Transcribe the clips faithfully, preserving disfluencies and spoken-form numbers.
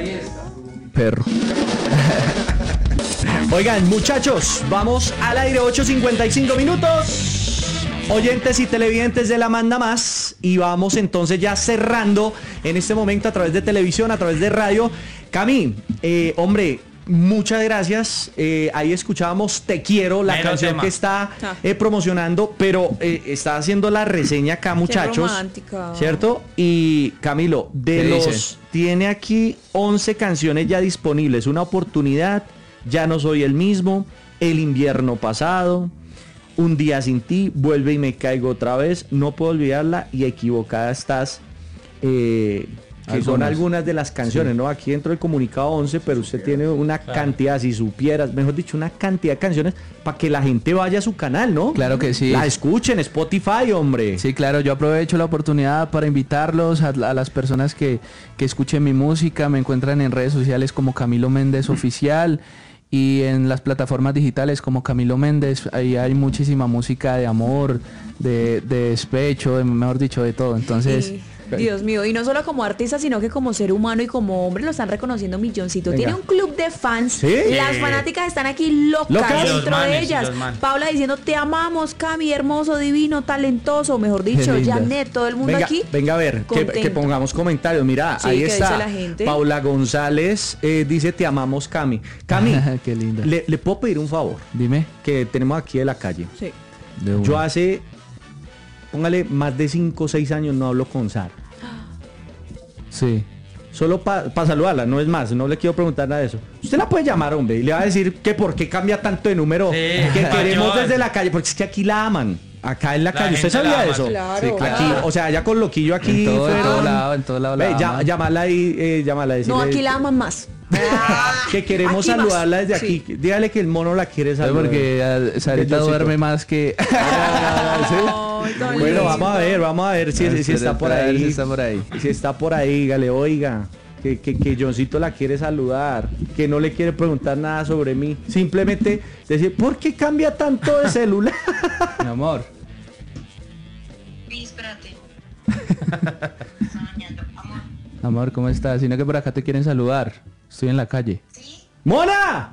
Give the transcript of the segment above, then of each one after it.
Perro. Oigan, muchachos, vamos al aire, ocho cincuenta y cinco minutos. Oyentes y televidentes de La Manda Más. Y vamos entonces ya cerrando en este momento a través de televisión, a través de radio. Cami, eh, hombre, muchas gracias. Eh, ahí escuchábamos Te Quiero, la Mero canción tema. que está eh, promocionando, pero eh, está haciendo la reseña acá, muchachos. Qué romántica. ¿Cierto? Y Camilo, de ¿Qué los... dice? Tiene aquí once canciones ya disponibles. Una oportunidad, Ya no soy el mismo, El invierno pasado, Un día sin ti, Vuelve y me caigo otra vez, No puedo olvidarla y Equivocada estás. Eh, que Algunas. son algunas de las canciones, sí. ¿No? Aquí dentro del comunicado once, pero usted tiene una claro. cantidad, si supieras, mejor dicho, una cantidad de canciones para que la gente vaya a su canal, ¿no? Claro que sí. La escuchen, Spotify, hombre. Sí, claro, yo aprovecho la oportunidad para invitarlos a, a las personas que, que escuchen mi música. Me encuentran en redes sociales como Camilo Méndez Oficial y en las plataformas digitales como Camilo Méndez. Ahí hay muchísima música de amor, de, de despecho, de, mejor dicho, de todo. Entonces... Y, Dios mío, y no solo como artista, sino que como ser humano y como hombre lo están reconociendo milloncito. Venga. Tiene un club de fans. ¿Sí? Las fanáticas están aquí locas, ¿Locas? Y los dentro manes, de y ellas. los manes. Paula diciendo, te amamos, Cami, hermoso, divino, talentoso, mejor Qué dicho, linda. Janet, todo el mundo Venga, aquí. venga a ver, que, contento. que pongamos comentarios. Mira, Sí, ahí ¿qué está. dice la gente? Paula González eh, dice, te amamos, Cami. Cami, Qué linda. le, le puedo pedir un favor Dime. que tenemos aquí de la calle. Sí. De una. Yo hace, póngale, más de cinco o seis años no hablo con Sara. Sí. Solo para pa saludarla, no es más, no le quiero preguntar nada de eso. Usted la puede llamar, hombre, y le va a decir que por qué cambia tanto de número, Sí, que queremos yo- desde la calle, porque es que aquí la aman. Acá en la, La calle, ¿usted gente la sabía ama, de eso? Claro. Sí, claro. Aquí, o sea, ya con loquillo aquí. En todo, en fueron- todo lado, en todo lado la Ve, ya- aman. llámala ahí, eh, llámala. No, decirle- aquí la aman más. Que queremos Aquí más. saludarla desde Sí. aquí. Dígale que el mono la quiere ¿Sabes? saludar. Porque ah, Sarita Diosito. duerme más que... Ay, tan Bueno, lindo. vamos a ver, vamos a ver si, si Espera, está por espera, a ver ahí. si está por ahí. Si está por ahí, dígale, oiga, que, que, que Johncito la quiere saludar, que no le quiere preguntar nada sobre mí. Simplemente decir, ¿por qué cambia tanto de celular? Mi amor. Sí, espérate. Está bañando, amor. Amor, ¿cómo estás? Sino que por acá te quieren saludar. Estoy en la calle. ¿Sí? ¡Mona!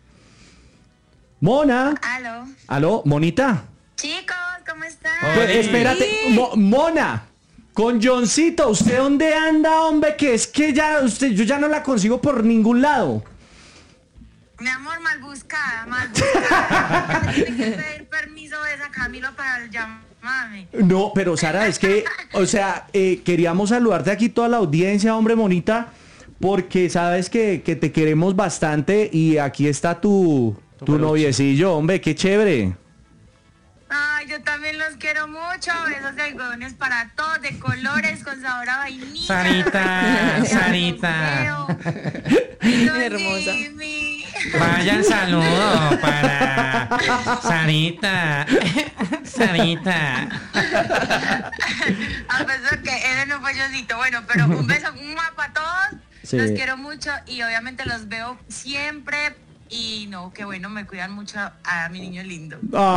¡Mona! ¿Aló? ¿Aló? ¿Monita? Chicos, ¿cómo están? Pues, Oli. espérate, Mo- Mona, con Johncito, ¿usted dónde anda, hombre? Que es que ya, usted, yo ya no la consigo por ningún lado. Mi amor, mal buscada, mal buscada. Tiene que pedir permiso de esa Camilo para llamarme. No, pero Sara, es que, o sea, eh, queríamos saludarte aquí toda la audiencia, hombre, Monita, porque sabes que, que te queremos bastante y aquí está tu, tu noviecillo, hombre, qué chévere. Ay, yo también los quiero mucho. Besos de algodones para todos, de colores, con sabor a vainilla. Sarita, Ya Sarita. los veo. Hermosa. Jimmy. Vayan saludo para Sarita. Sarita. A pesar que ese no fue Johncito. Bueno, pero un beso para todos. Sí. Los quiero mucho y obviamente los veo siempre. Y no, que bueno, me cuidan mucho a mi niño lindo.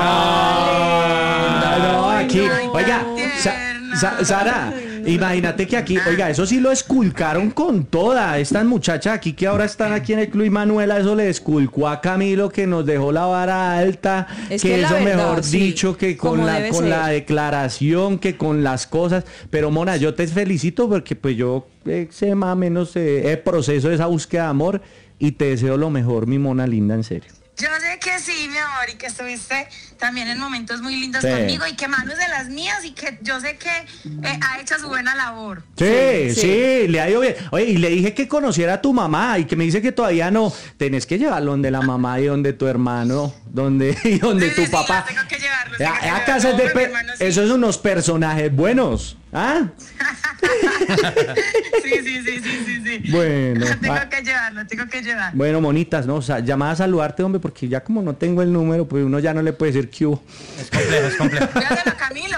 Ah, no, aquí, Ay, no. oiga, Sa- Sa- Sara, imagínate que aquí, oiga, eso sí lo esculcaron con toda. Estas muchachas aquí que ahora están aquí en el Club Manuela, eso le esculcó a Camilo que nos dejó la vara alta, Es que, que la eso verdad, mejor sí, dicho que con como la debe con ser. la declaración, que con las cosas. Pero Mona, yo te felicito porque pues yo eh, sé más o menos eh, el proceso de esa búsqueda de amor y te deseo lo mejor, mi Mona linda, en serio. Yo sé que sí, mi amor, y que estuviste también en momentos muy lindos Sí. conmigo y que Manu es de las mías y que yo sé que eh, ha hecho su buena labor. Sí, sí, sí. le ha ido bien. Oye, y le dije que conociera a tu mamá y que me dice que todavía no. Tenés que llevarlo donde la mamá y donde tu hermano, donde, y donde Sí, tu sí, papá. sí, tengo que llevarlos, Ya, tengo que ya, casas llevarlos. de No, mi pe- hermano, sí. Esos son unos personajes buenos. ¿Ah? Sí, sí, sí, sí, sí, sí. Bueno. Tengo ah, que llevarlo, tengo que llevar. Bueno, monitas, ¿no? O sea, llamada a saludarte, hombre, porque ya como no tengo el número, pues uno ya no le puede decir que hubo. Es complejo, es complejo. Cuídaselo, Camilo.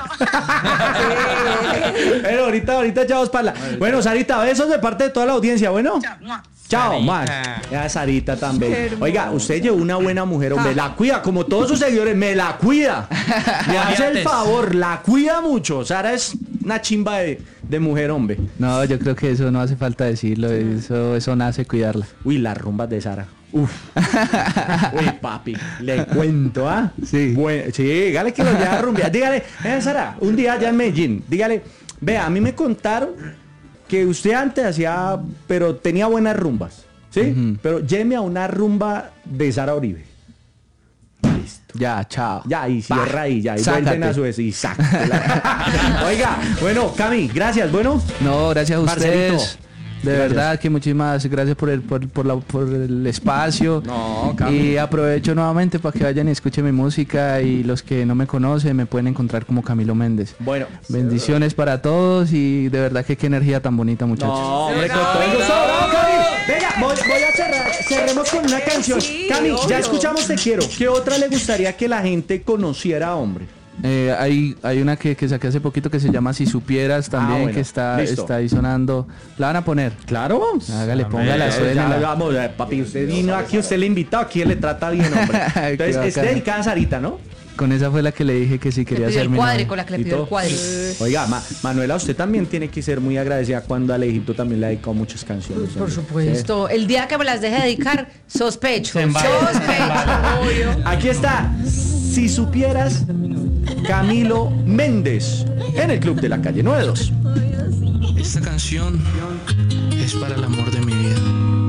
Pero ahorita, ahorita echamos para la. Bueno, Sarita, besos de parte de toda la audiencia, ¿bueno? Chao, mua. Chao, Sarita. Mar. Ya Sarita también. Hermoso. Oiga, usted llevó una buena mujer, hombre. La cuida, como todos sus seguidores, me la cuida. Me hace el Antes. favor, la cuida mucho. Sara es una chimba de, de mujer, hombre. No, yo creo que eso no hace falta decirlo, eso, eso nace cuidarla. Uy, las rumbas de Sara. Uf. Uy, papi, le cuento, ¿ah? Sí. Bueno, sí, dígale que lo lleva a rumbear. Dígale, eh, Sara, un día allá en Medellín, dígale, vea, a mí me contaron que usted antes hacía, pero tenía buenas rumbas, ¿sí? Ujú. Pero lléveme a una rumba de Sara Uribe. Listo. Ya, chao. Ya, y cierra ahí, ya, y Sácate. vuelven a su vez y sácatela. Oiga, bueno, Cami, gracias, bueno. No, gracias a Marcelito, ustedes. De gracias. verdad que muchísimas gracias por el, por, por, la- por el espacio. No, Cami. Y aprovecho nuevamente para que vayan y escuchen mi música, y los que no me conocen me pueden encontrar como Camilo Méndez. Bueno. Bendiciones para todos y de verdad que qué energía tan bonita, muchachos. No, hombre, con todo el gusto. ¡Bravo, Cami! Venga, voy, voy a cerrar. Cerremos con una canción. Sí, Cami, obvio. ya escuchamos Te Quiero. ¿Qué otra le gustaría que la gente conociera, hombre? Eh, hay, hay una que, que saqué hace poquito que se llama Si Supieras también, Ah, bueno, que está, listo. está ahí sonando. ¿La van a poner? Claro. Hágale, póngala, Ya, suénela. vamos, eh, papi, usted vino aquí, usted le invitó, aquí le trata bien, hombre. Qué Entonces, es bacano. dedicada a Sarita, ¿no? Con esa fue la que le dije que sí Le quería pidió hacer el mi cuadre, novia. con la que le ¿Y pidió todo? el cuadre. Oiga, Ma- Manuela, usted también tiene que ser muy agradecida cuando Alejito también le ha dedicado muchas canciones. Por hombre. supuesto. El día que me las deje dedicar, sospecho. Se embala, se Sospecho. embala. Obvio. Aquí está, Si Supieras, Camilo Méndez, en el Club de la Calle nueve dos. Esta canción es para el amor de mi vida.